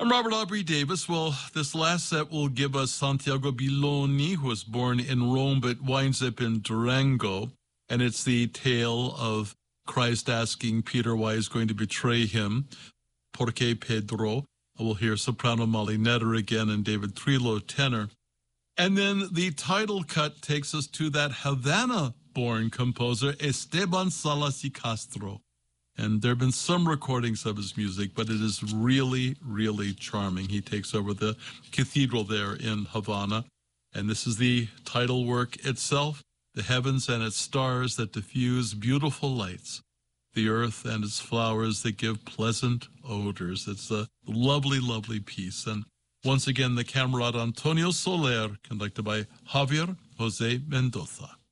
I'm Robert Aubrey Davis. Well, this last set will give us Santiago Billoni, who was born in Rome but winds up in Durango. And it's the tale of Christ asking Peter why he's going to betray him. Porque Pedro. We'll hear soprano Molly Netter again and David Trillo tenor. And then the title cut takes us to that Havana-born composer, Esteban Salas y Castro. And there have been some recordings of his music, but it is really, really charming. He takes over the cathedral there in Havana. And this is the title work itself, the heavens and its stars that diffuse beautiful lights, the earth and its flowers that give pleasant odors. It's a lovely, lovely piece. And once again, the camerad Antonio Soler, conducted by Javier Jose Mendoza.